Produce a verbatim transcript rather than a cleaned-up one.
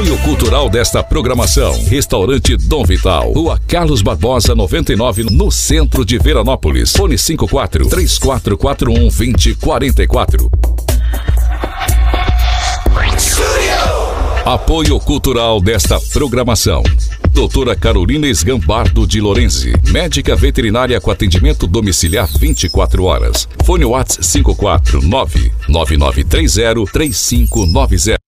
Apoio cultural desta programação: Restaurante Dom Vital, Rua Carlos Barbosa noventa e nove, no centro de Veranópolis. Fone cinco quatro, três quatro quatro um, dois zero quatro quatro. Apoio cultural desta programação: Doutora Carolina Esgambardo de Lorenzi, médica veterinária com atendimento domiciliar vinte e quatro horas. Fone WhatsApp cinco quatro nove, nove nove três zero, três cinco nove zero.